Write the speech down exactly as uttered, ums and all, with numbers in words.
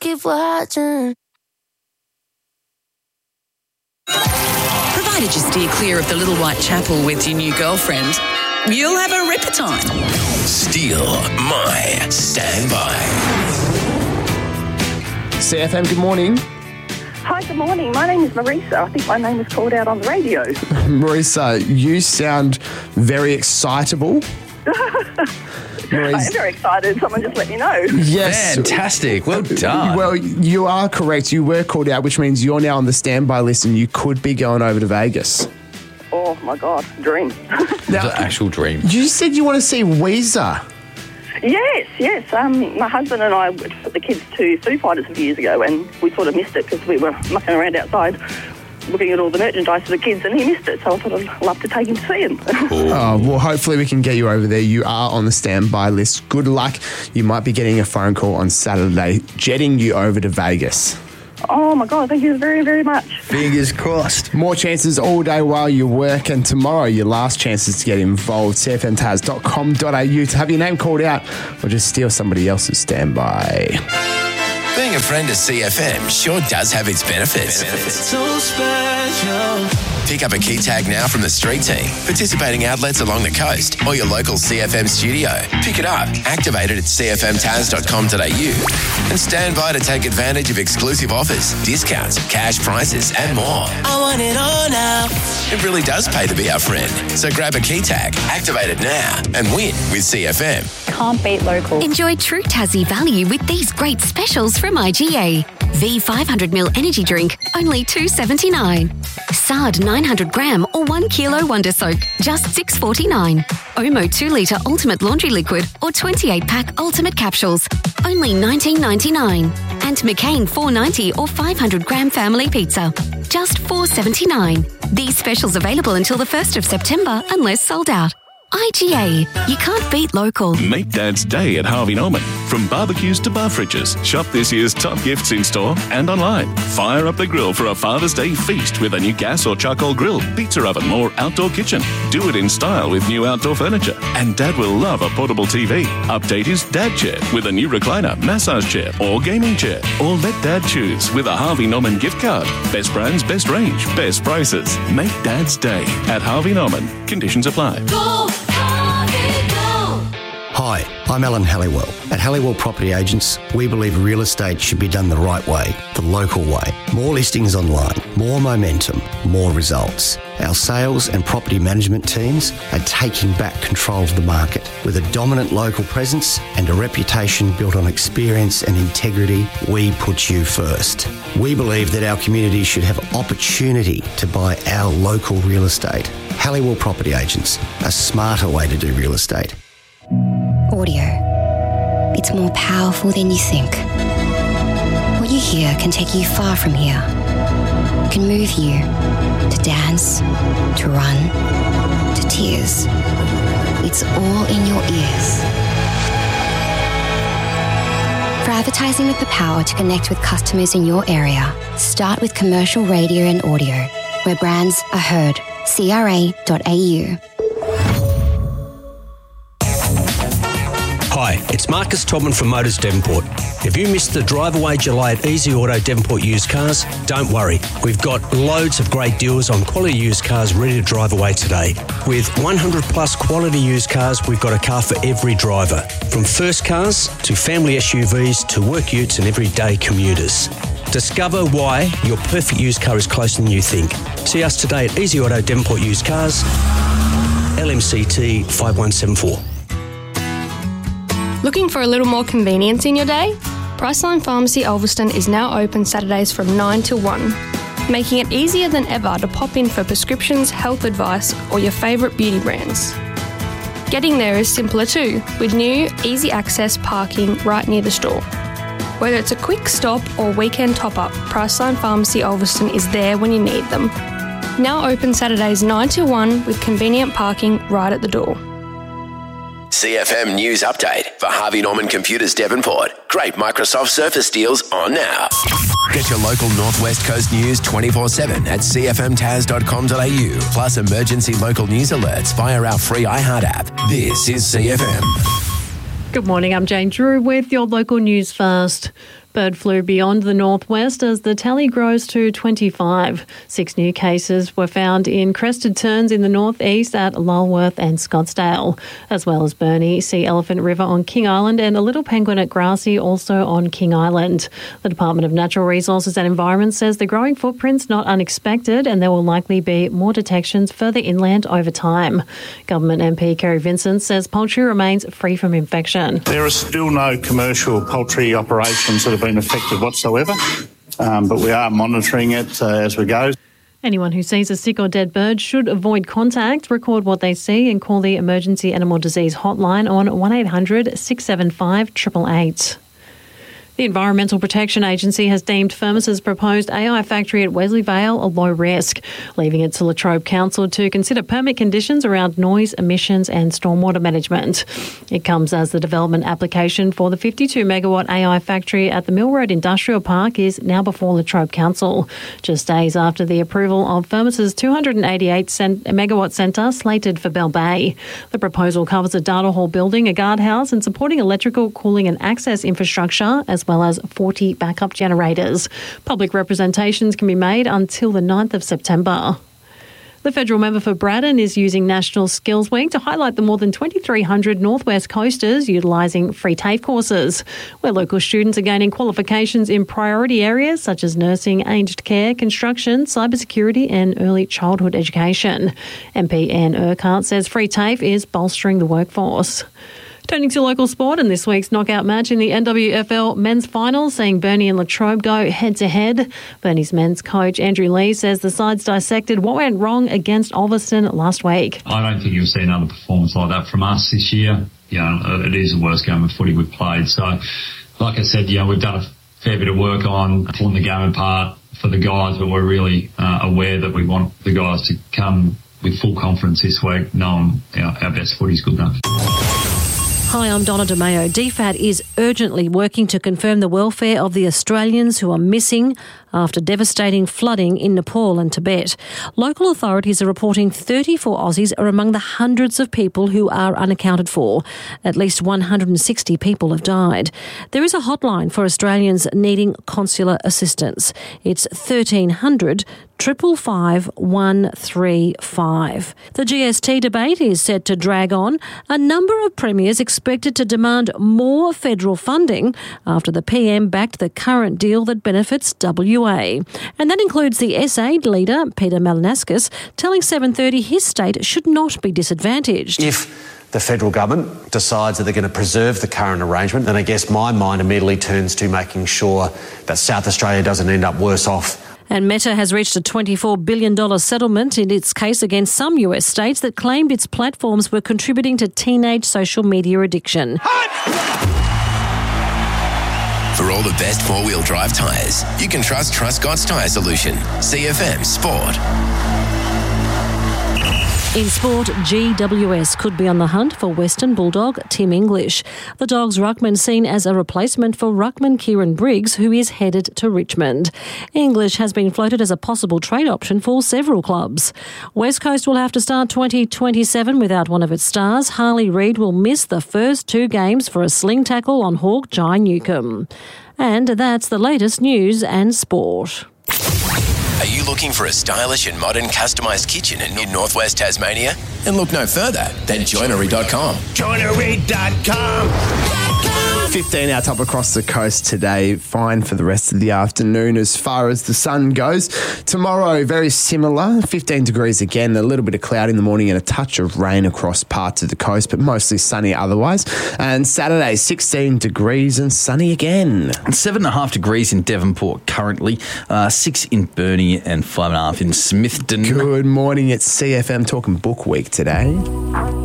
keep watching. Provided you steer clear of the Little White Chapel with your new girlfriend, you'll have a ripper time. Steal My Standby. C F M, good morning. Hi, good morning. My name is Marisa. I think my name was called out on the radio. Marisa, you sound very excitable. Marisa, I am very excited. Someone just let me know. Yes. Fantastic. Well done. Well, you are correct. You were called out, which means you're now on the standby list and you could be going over to Vegas. Oh, my God. Dream. Now, the actual dream. You said you want to see Weezer. Yes, yes. Um, my husband and I took the kids to Foo Fighters a few years ago and we sort of missed it because we were mucking around outside looking at all the merchandise for the kids and he missed it. So I thought I'd love to take him to see him. Oh, well, hopefully we can get you over there. You are on the standby list. Good luck. You might be getting a phone call on Saturday jetting you over to Vegas. Oh, my God. Thank you very, very much. Fingers crossed. More chances all day while you work, and tomorrow your last chances to get involved. c f m taz dot com dot a u to have your name called out or just steal somebody else's standby. Being a friend of C F M sure does have its benefits. benefits. So special. Pick up a key tag now from the street team, participating outlets along the coast, or your local C F M studio. Pick it up, activate it at c f m taz dot com dot a u, and stand by to take advantage of exclusive offers, discounts, cash prizes, and more. I want it all now. It really does pay to be our friend. So grab a key tag, activate it now, and win with C F M. Can't beat local. Enjoy true Tassie value with these great specials from I G A. V five hundred milliliter energy drink, only two dollars seventy-nine. Sard nine hundred gram or one kilo Wonder Soak, just six dollars forty-nine. Omo two litre Ultimate Laundry Liquid or twenty-eight pack Ultimate Capsules, only nineteen ninety-nine. And McCain four ninety or five hundred gram Family Pizza, just four dollars seventy-nine. These specials available until the first of September unless sold out. I G A, you can't beat local. Make Dad's Day at Harvey Norman. From barbecues to bar fridges, shop this year's top gifts in store and online. Fire up the grill for a Father's Day feast with a new gas or charcoal grill, pizza oven or outdoor kitchen. Do it in style with new outdoor furniture. And Dad will love a portable T V. Update his Dad chair with a new recliner, massage chair or gaming chair. Or let Dad choose with a Harvey Norman gift card. Best brands, best range, best prices. Make Dad's Day at Harvey Norman. Conditions apply. Go, Harvey, go. Hi, I'm Alan Halliwell. At Halliwell Property Agents, we believe real estate should be done the right way, the local way. More listings online, more momentum, more results. Our sales and property management teams are taking back control of the market. With a dominant local presence and a reputation built on experience and integrity, we put you first. We believe that our community should have opportunity to buy our local real estate. Halliwell Property Agents, a smarter way to do real estate. Audio. It's more powerful than you think. What you hear can take you far from here. It can move you to dance, to run, to tears. It's all in your ears. For advertising with the power to connect with customers in your area, start with commercial radio and audio, where brands are heard. c r a dot a u. Hi, it's Marcus Todman from Motors Devonport. If you missed the drive away July at Easy Auto Devonport Used Cars, don't worry. We've got loads of great deals on quality used cars ready to drive away today. With one hundred plus quality used cars, we've got a car for every driver. From first cars to family S U Vs to work utes and everyday commuters. Discover why your perfect used car is closer than you think. See us today at Easy Auto Devonport Used Cars, L M C T five one seven four. Looking for a little more convenience in your day? Priceline Pharmacy Ulverston is now open Saturdays from nine till one, making it easier than ever to pop in for prescriptions, health advice, or your favourite beauty brands. Getting there is simpler too, with new, easy access parking right near the store. Whether it's a quick stop or weekend top-up, Priceline Pharmacy Ulverston is there when you need them. Now open Saturdays nine till one with convenient parking right at the door. C F M News Update for Harvey Norman Computers Devonport. Great Microsoft Surface deals on now. Get your local Northwest Coast news twenty-four seven at c f m taz dot com dot a u. Plus emergency local news alerts via our free iHeart app. This is C F M. Good morning, I'm Jane Drew with your local news first. Bird flu beyond the northwest as the tally grows to twenty-five. Six new cases were found in crested terns in the northeast at Lulworth and Scottsdale, as well as Burnie, Sea Elephant River on King Island and a little penguin at Grassy also on King Island. The Department of Natural Resources and Environment says the growing footprint's not unexpected and there will likely be more detections further inland over time. Government M P Kerry Vincent says poultry remains free from infection. There are still no commercial poultry operations that have been affected whatsoever, um, but we are monitoring it uh, as we go. Anyone who sees a sick or dead bird should avoid contact, record what they see and call the Emergency Animal Disease Hotline on one eight hundred six seven five eight eight eight. The Environmental Protection Agency has deemed Firmus's proposed A I factory at Wesley Vale a low risk, leaving it to La Trobe Council to consider permit conditions around noise, emissions and stormwater management. It comes as the development application for the fifty-two megawatt A I factory at the Mill Road Industrial Park is now before La Trobe Council, just days after the approval of Firmus's two hundred eighty-eight megawatt centre slated for Bell Bay. The proposal covers a data hall building, a guardhouse and supporting electrical, cooling and access infrastructure, as well as forty backup generators. Public representations can be made until the ninth of September. The federal member for Braddon is using National Skills Week to highlight the more than twenty-three hundred Northwest Coasters utilising free TAFE courses, where local students are gaining qualifications in priority areas such as nursing, aged care, construction, cybersecurity and early childhood education. M P Anne Urquhart says free TAFE is bolstering the workforce. Turning to local sport and this week's knockout match in the N W F L men's finals, seeing Burnie and La Trobe go head-to-head. Burnie's men's coach Andrew Lee says the sides dissected what went wrong against Ulverston last week. I don't think you'll see another performance like that from us this year. You know, it is the worst game of footy we've played. So, like I said, you know, we've done a fair bit of work on pulling the game apart for the guys, but we're really uh, aware that we want the guys to come with full confidence this week, knowing our, our best footy's good enough. Hi, I'm Donna DeMayo. D FAT is urgently working to confirm the welfare of the Australians who are missing after devastating flooding in Nepal and Tibet. Local authorities are reporting thirty-four Aussies are among the hundreds of people who are unaccounted for. At least one hundred sixty people have died. There is a hotline for Australians needing consular assistance. It's thirteen hundred Triple five one three five. The G S T debate is set to drag on. A number of premiers expected to demand more federal funding after the P M backed the current deal that benefits W A. And that includes the S A leader, Peter Malinauskas, telling seven thirty his state should not be disadvantaged. If the federal government decides that they're going to preserve the current arrangement, then I guess my mind immediately turns to making sure that South Australia doesn't end up worse off. And Meta has reached a twenty-four billion dollars settlement in its case against some U S states that claimed its platforms were contributing to teenage social media addiction. For all the best four-wheel drive tyres, you can trust Truscott's Tyre Solution. C F M Sport. In sport, G W S could be on the hunt for Western Bulldog Tim English. The Dogs' ruckman seen as a replacement for ruckman Kieran Briggs, who is headed to Richmond. English has been floated as a possible trade option for several clubs. West Coast will have to start twenty twenty-seven without one of its stars. Harley Reid will miss the first two games for a sling tackle on Hawk Jai Newcombe. And that's the latest news and sport. Are you looking for a stylish and modern customised kitchen in, in northwest Tasmania? Then look no further than joinery dot com. joinery dot com. fifteen out top across the coast today. Fine for the rest of the afternoon as far as the sun goes. Tomorrow, very similar. fifteen degrees again. A little bit of cloud in the morning and a touch of rain across parts of the coast, but mostly sunny otherwise. And Saturday, sixteen degrees and sunny again. Seven and a half degrees in Devonport currently. Uh, six in Burnie and five and a half in Smithton. Good morning. It's C F M Talking Book Week today.